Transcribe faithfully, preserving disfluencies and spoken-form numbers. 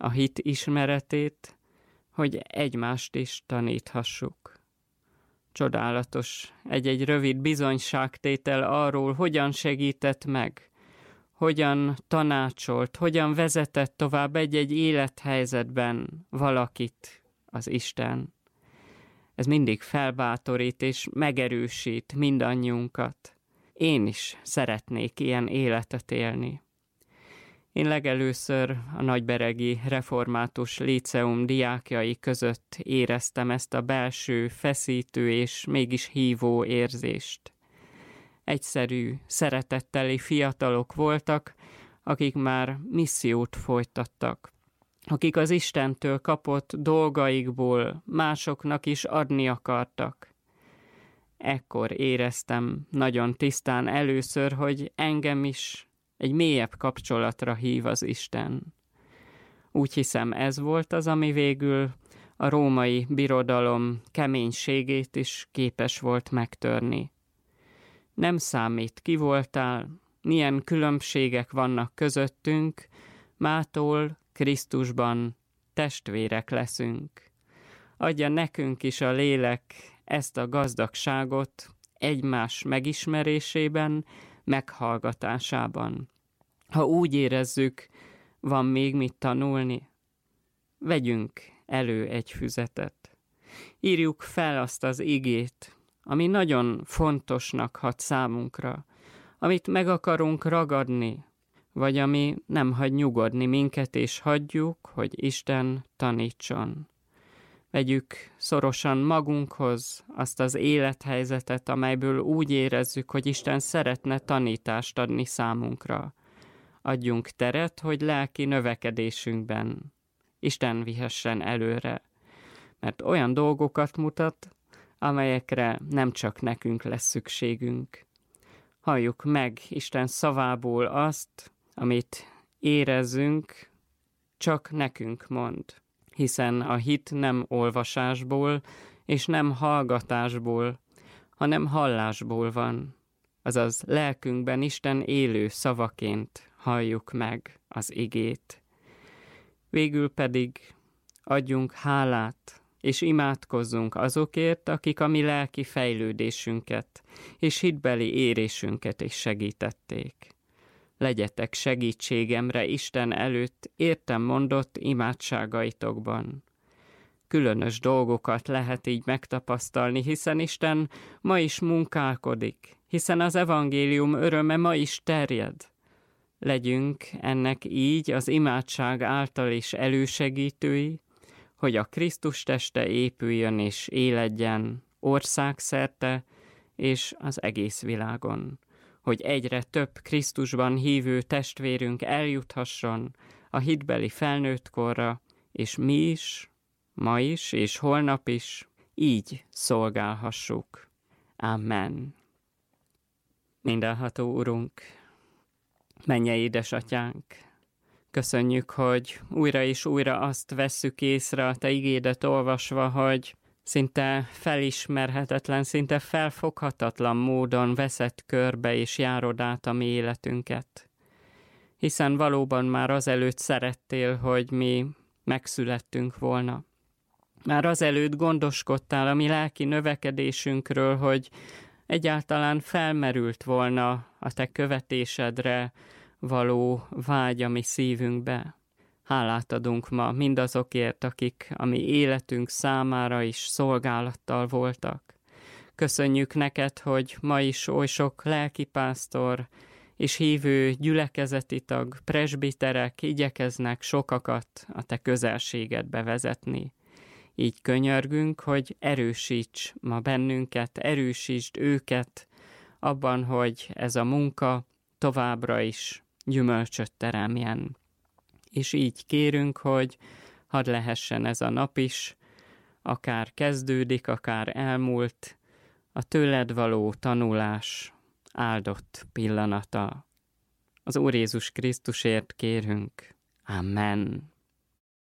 a hit ismeretét, hogy egymást is taníthassuk. Csodálatos egy-egy rövid bizonyságtétel arról, hogyan segített meg, hogyan tanácsolt, hogyan vezetett tovább egy-egy élethelyzetben valakit az Isten. Ez mindig felbátorít és megerősít mindannyiunkat. Én is szeretnék ilyen életet élni. Én legelőször a nagyberegi református líceum diákjai között éreztem ezt a belső, feszítő és mégis hívó érzést. Egyszerű, szeretetteli fiatalok voltak, akik már missziót folytattak, akik az Istentől kapott dolgaikból másoknak is adni akartak. Ekkor éreztem nagyon tisztán először, hogy engem is egy mélyebb kapcsolatra hív az Isten. Úgy hiszem, ez volt az, ami végül a római birodalom keménységét is képes volt megtörni. Nem számít, ki voltál, milyen különbségek vannak közöttünk, mától Krisztusban testvérek leszünk. Adja nekünk is a lélek ezt a gazdagságot egymás megismerésében, meghallgatásában. Ha úgy érezzük, van még mit tanulni, vegyünk elő egy füzetet. Írjuk fel azt az igét, ami nagyon fontosnak hat számunkra, amit meg akarunk ragadni, vagy ami nem hagy nyugodni minket, és hagyjuk, hogy Isten tanítson. Vegyük szorosan magunkhoz azt az élethelyzetet, amelyből úgy érezzük, hogy Isten szeretne tanítást adni számunkra. Adjunk teret, hogy lelki növekedésünkben Isten vihessen előre, mert olyan dolgokat mutat, amelyekre nem csak nekünk lesz szükségünk. Halljuk meg Isten szavából azt, amit érezzünk, csak nekünk mond. Hiszen a hit nem olvasásból és nem hallgatásból, hanem hallásból van. Azaz lelkünkben Isten élő szavaként halljuk meg az igét. Végül pedig adjunk hálát, és imádkozzunk azokért, akik a mi lelki fejlődésünket és hitbeli érésünket is segítették. Legyetek segítségemre Isten előtt értem mondott imádságaitokban. Különös dolgokat lehet így megtapasztalni, hiszen Isten ma is munkálkodik, hiszen az evangélium öröme ma is terjed. Legyünk ennek így az imádság által is elősegítői, hogy a Krisztus teste épüljön és éledjen országszerte és az egész világon, hogy egyre több Krisztusban hívő testvérünk eljuthasson a hitbeli felnőttkorra, és mi is, ma is és holnap is így szolgálhassuk. Amen. Mindenható Urunk, mennyei édesatyánk, köszönjük, hogy újra és újra azt vesszük észre a Te igédet olvasva, hogy szinte felismerhetetlen, szinte felfoghatatlan módon veszed körbe és járod át a mi életünket. Hiszen valóban már azelőtt szerettél, hogy mi megszülettünk volna. Már azelőtt gondoskodtál a mi lelki növekedésünkről, hogy egyáltalán felmerült volna a Te követésedre való vágy a mi szívünkbe. Hálát adunk ma mindazokért, akik a mi életünk számára is szolgálattal voltak. Köszönjük neked, hogy ma is oly sok lelkipásztor és hívő gyülekezeti tag, presbiterek igyekeznek sokakat a te közelségedbe vezetni. Így könyörgünk, hogy erősíts ma bennünket, erősítsd őket abban, hogy ez a munka továbbra is gyümölcsöt teremjen. És így kérünk, hogy hadd lehessen ez a nap is, akár kezdődik, akár elmúlt, a tőled való tanulás áldott pillanata. Az Úr Jézus Krisztusért kérünk. Amen.